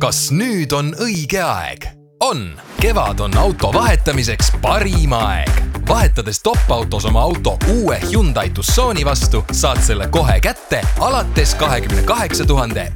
Kas nüüd on õige aeg? On! Kevad on auto vahetamiseks parim aeg. Vahetades top-autos oma auto uue Hyundai Tucsoni vastu, saad selle kohe kätte alates 28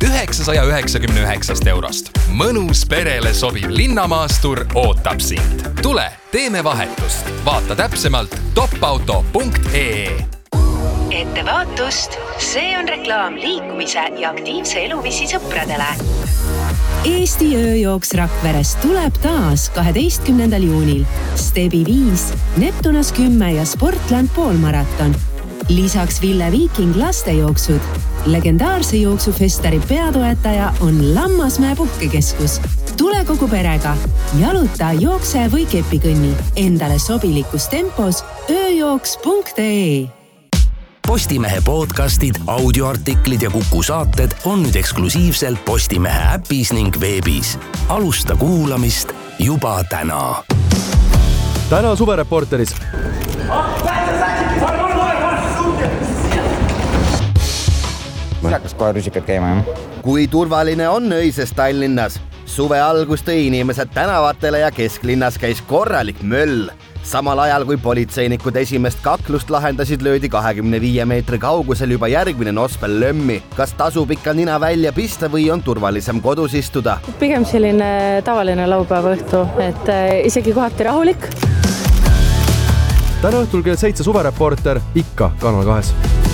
999 eurost. Mõnus perele sobiv linnamaastur ootab sind. Tule, teeme vahetust. Vaata täpsemalt topauto.ee. Ettevaatust, see on reklaam liikumise ja aktiivse eluviisi sõpradele. Eesti ööjooks Rakveres tuleb taas 12. juunil. Stebi 5, Neptunas 10 ja Sportland poolmaraton. Lisaks Ville Viiking lastejooksud. Legendaarse jooksufestari peatoetaja on Lammasmäe puhkekeskus. Tule kogu perega. Jaluta, jookse või kepikõnni. Endale sobilikus tempos ööjooks.ee. Postimehe podcastid, audioartiklid ja Kuku saated on nüüd eksklusiivselt Postimehe äpis ning veebis. Alusta kuulamist juba täna. Täna suvereporteris. Hakkas kohe rusikad käima, jah? Kui turvaline on öises Tallinnas? Suve algus tõi inimesed tänavatele ja kesklinnas käis korralik möll. Samal ajal kui politseinikud esimest kaklust lahendasid, löödi 25 meetri kaugusel juba järgmine nospel lömmi. Kas tasub ikka nina välja pista või on turvalisem kodus istuda? Pigem selline tavaline laupäeva õhtu, et isegi kohati rahulik. Täna õhtul kell 7 suvereporter ikka Kanal 2.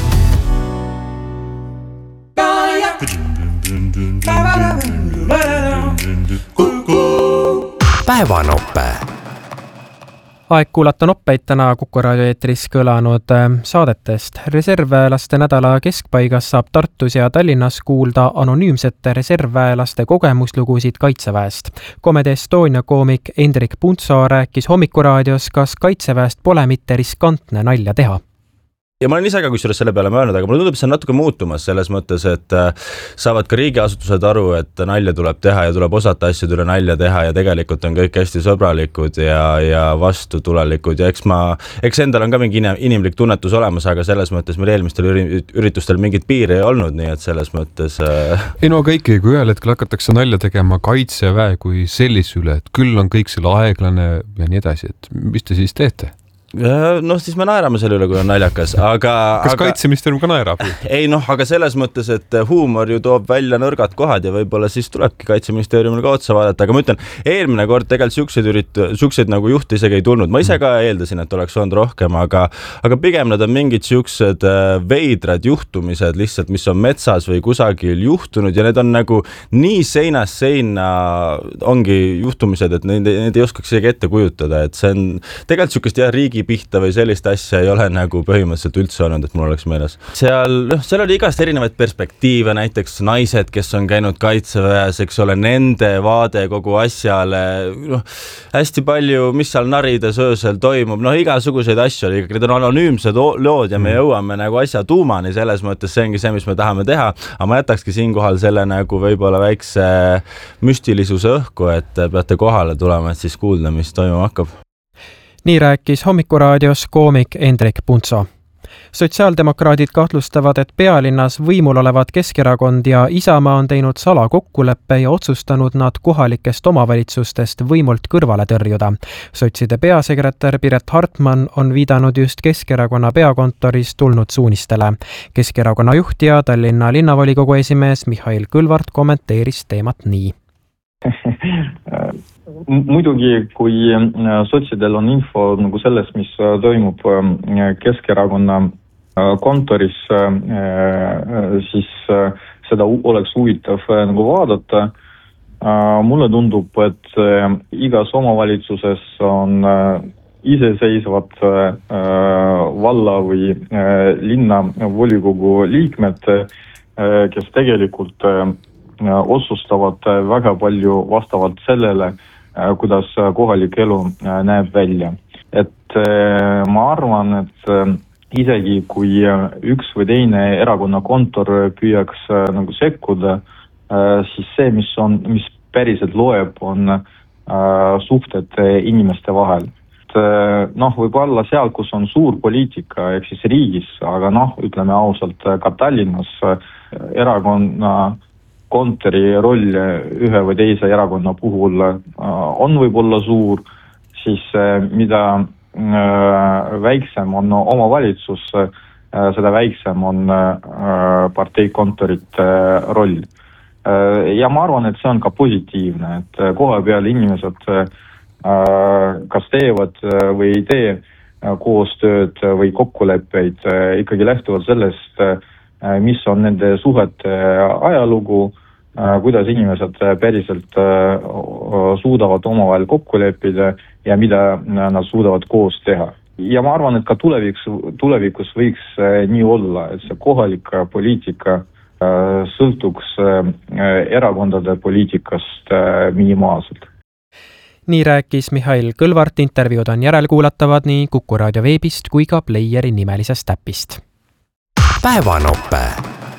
Päevanoppe. Aeg kuulata noppeid täna Kuku raadio eetris kõlanud saadetest. Reservväelaste nädala keskpaigas saab Tartus ja Tallinnas kuulda anonüümsete reservväelaste kogemuslugusid Kaitseväest. Comedy Estonia koomik Hendrik Puntso rääkis Hommikuraadios, kas Kaitseväest pole mitte riskantne nalja teha. Ja ma olen ise ka kusjuures selle peale mõelnud, aga mulle tundub, see on natuke muutumas selles mõttes, et saavad ka riigiasutused aru, et nalja tuleb teha ja tuleb osata asju üle nalja teha ja tegelikult on kõik hästi sõbralikud ja vastutulelikud ja eks endal on ka mingi inimlik tunnetus olemas, aga selles mõttes meil eelmistel üritustel mingit piiri ei olnud, nii et selles mõttes... Ei no aga ikkagi, kui ühel hetkel hakatakse nalja tegema Kaitseväe kui sellise üle, et küll on kõik selle aeglane ja nii edasi, et mis te siis teete? No siis me naerame selle üle, kui on naljakas, aga... Kas Kaitseministeerium ka naerab? Ei aga selles mõttes, et huumor ju toob välja nõrgad kohad ja võib-olla siis tulebki Kaitseministeeriumil ka otsa vaadata, aga ma ütlen, eelmine kord tegelikult siukseid nagu juhti isegi ei tulnud. Ma ise ka eeldasin, et oleks olnud rohkem, aga pigem nad on mingid siuksed veidrad juhtumised lihtsalt, mis on metsas või kusagil juhtunud ja need on nagu nii seinast seina ongi juhtumised, et need ei oskaks isegi ette kujutada, et see on tegelikult siukest riigi pihta või sellist asja ei ole nagu põhimõtteliselt üldse olnud, et mul oleks meeles. Seal oli igast erinevaid perspektiive, näiteks naised, kes on käinud Kaitseväes, eks ole, nende vaade kogu asjale, hästi palju, mis seal narides öösel toimub, igasuguseid asju oli, need on anonüümsed lood ja me jõuame nagu asja tuumani, selles mõttes see ongi see, mis me tahame teha, aga ma jätakski siinkohal selle nagu võib-olla väikse müstilisuse õhku, et peate kohale tulema, et siis kuulda, mis toimuma hakkab. Nii rääkis Hommikuraadios koomik Hendrik Puntso. Sotsiaaldemokraadid kahtlustavad, et pealinnas võimul olevad Keskerakond ja Isamaa on teinud salakokkuleppe ja otsustanud nad kohalikest omavalitsustest võimult kõrvale tõrjuda. Sotside peasekretär Piret Hartman on viidanud just Keskerakonna peakontoris tulnud suunistele. Keskerakonna juht ja Tallinna linnavolikogu esimees Mihhail Kõlvart kommenteeris teemat nii. Muidugi, kui sotsidel on info nagu sellest, mis toimub Keskerakonna kontoris, siis seda oleks huvitav nagu vaadata. Mulle tundub, et igas omavalitsuses on iseseisvad valla või linna volikogu liikmed, kes tegelikult otsustavad väga palju vastavalt sellele, kuidas kohalik elu näeb välja. Et ma arvan, et isegi kui üks või teine erakonna kontor püüaks nagu sekkuda, siis see, mis päriselt loeb, on suhted inimeste vahel. Võib-olla seal, kus on suur poliitika, ehk siis riigis, aga ütleme ausalt, ka Tallinnas erakonna kontori roll ühe või teise erakonna puhul on võib-olla suur, siis mida väiksem on omavalitsus, seda väiksem on parteikontorite roll. Ja ma arvan, et see on ka positiivne, et koha peal inimesed kas teevad või ei tee koostööd või kokkuleppeid, ikkagi lähtuvad sellest, mis on nende suhete ajalugu, kuidas inimesed päriselt suudavad omavahel kokku leppida ja mida nad suudavad koos teha. Ja ma arvan, et ka tulevikus võiks nii olla, et see kohalik poliitika sõltuks erakondade poliitikast minimaalselt. Nii rääkis Mihhail Kõlvart, intervjuud on järelkuulatavad nii Kuku raadio veebist kui ka Playeri nimelisest äpist. Päevanope.